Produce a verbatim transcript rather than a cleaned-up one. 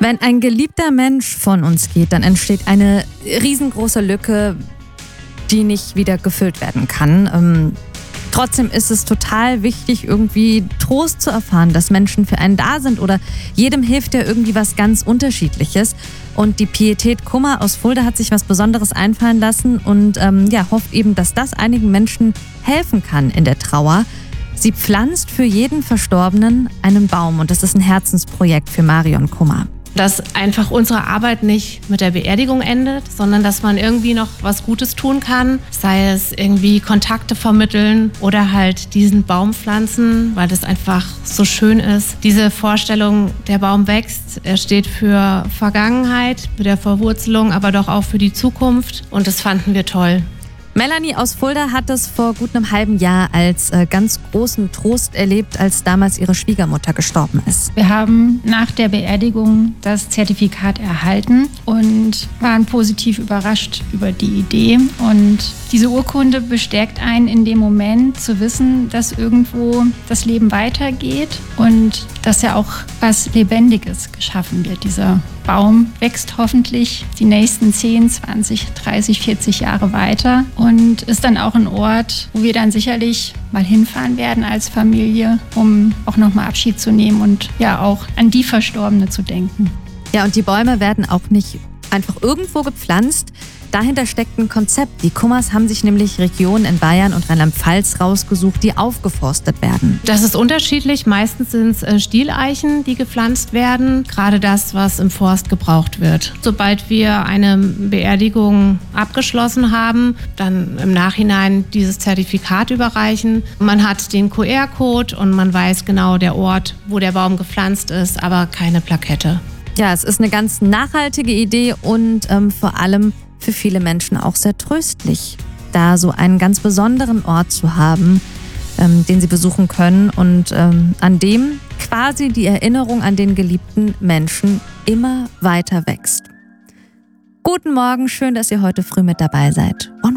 Wenn ein geliebter Mensch von uns geht, dann entsteht eine riesengroße Lücke, die nicht wieder gefüllt werden kann. Ähm, trotzdem ist es total wichtig, irgendwie Trost zu erfahren, dass Menschen für einen da sind oder jedem hilft ja irgendwie was ganz Unterschiedliches. Und die Pietät Kummer aus Fulda hat sich was Besonderes einfallen lassen und ähm, ja, hofft eben, dass das einigen Menschen helfen kann in der Trauer. Sie pflanzt für jeden Verstorbenen einen Baum und das ist ein Herzensprojekt für Marion Kummer. Dass einfach unsere Arbeit nicht mit der Beerdigung endet, sondern dass man irgendwie noch was Gutes tun kann. Sei es irgendwie Kontakte vermitteln oder halt diesen Baum pflanzen, weil das einfach so schön ist. Diese Vorstellung, der Baum wächst, er steht für Vergangenheit, mit der Verwurzelung, aber doch auch für die Zukunft. Und das fanden wir toll. Melanie aus Fulda hat es vor gut einem halben Jahr als äh, ganz großen Trost erlebt, als damals ihre Schwiegermutter gestorben ist. Wir haben nach der Beerdigung das Zertifikat erhalten und waren positiv überrascht über die Idee. Und diese Urkunde bestärkt einen in dem Moment zu wissen, dass irgendwo das Leben weitergeht und dass ja auch was Lebendiges geschaffen wird. Dieser Baum wächst hoffentlich die nächsten zehn, zwanzig, dreißig, vierzig Jahre weiter und ist dann auch ein Ort, wo wir dann sicherlich mal hinfahren werden als Familie, um auch nochmal Abschied zu nehmen und ja auch an die Verstorbene zu denken. Ja, und die Bäume werden auch nicht einfach irgendwo gepflanzt. Dahinter steckt ein Konzept. Die Kummers haben sich nämlich Regionen in Bayern und Rheinland-Pfalz rausgesucht, die aufgeforstet werden. Das ist unterschiedlich. Meistens sind es äh, Stieleichen, die gepflanzt werden. Gerade das, was im Forst gebraucht wird. Sobald wir eine Beerdigung abgeschlossen haben, dann im Nachhinein dieses Zertifikat überreichen. Man hat den Q R-Code und man weiß genau der Ort, wo der Baum gepflanzt ist, aber keine Plakette. Ja, es ist eine ganz nachhaltige Idee und ähm, vor allem für viele Menschen auch sehr tröstlich, da so einen ganz besonderen Ort zu haben, ähm, den sie besuchen können und ähm, an dem quasi die Erinnerung an den geliebten Menschen immer weiter wächst. Guten Morgen, schön, dass ihr heute früh mit dabei seid. Und